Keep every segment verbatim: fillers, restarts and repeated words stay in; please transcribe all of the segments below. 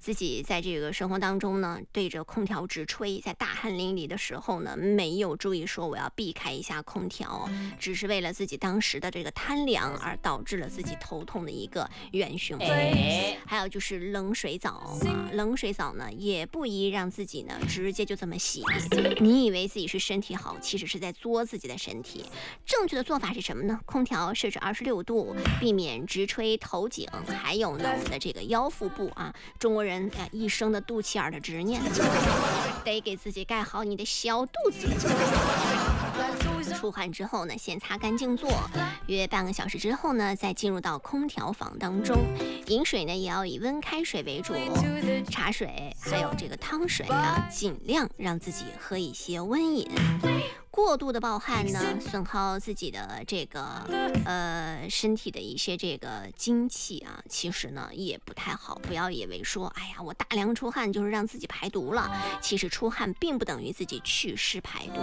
自己在这个生活当中呢，对着空调直吹，在大汗淋漓的时候呢，没有注意说我要避开一下空调，只是为了自己当时的这个贪凉而导致了自己头痛的一个元凶。 哎， 还有就是冷水澡啊，冷水澡呢也不宜让自己呢直接就这么洗。你以为自己是身体好，其实是在作自己的身体。正确的做法是什么呢？空调设置二十六度，避免直吹头颈，还有呢我们的这个腰腹部啊，中国人啊一生的肚脐眼的执念，得给自己盖好你的小肚子。出汗之后呢，先擦干净坐，约半个小时之后呢，再进入到空调房当中。饮水呢，也要以温开水为主，茶水还有这个汤水啊，尽量让自己喝一些温饮。过度的暴汗呢，损耗自己的这个呃身体的一些这个精气啊，其实呢也不太好。不要以为说，哎呀，我大量出汗就是让自己排毒了，其实出汗并不等于自己祛湿排毒。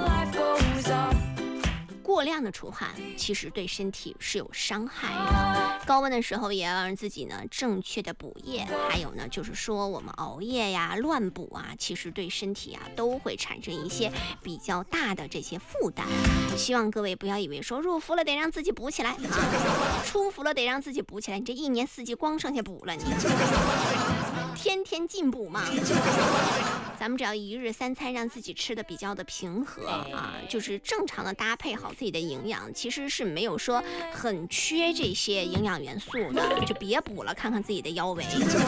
过量的出汗其实对身体是有伤害的。高温的时候也要让自己呢正确的补液，还有呢就是说我们熬夜呀、乱补啊，其实对身体啊都会产生一些比较大的这些负担。希望各位不要以为说入伏了得让自己补起来啊，出伏了得让自己补起来，你这一年四季光剩下补了，你天天进补嘛。咱们只要一日三餐让自己吃的比较的平和啊，就是正常的搭配好自己的营养，其实是没有说很缺这些营养元素的，就别补了，看看自己的腰围。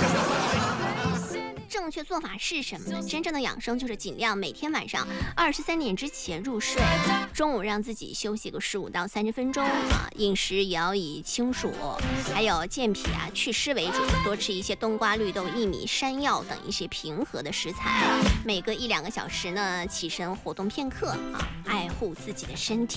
正确做法是什么呢？真正的养生就是尽量每天晚上二十三点之前入睡，中午让自己休息个十五到三十分钟啊。饮食也要以清暑还有健脾啊祛湿为主，多吃一些冬瓜、绿豆、薏米、山药等一些平和的食材。每隔一两个小时呢，起身活动片刻啊，爱护自己的身体。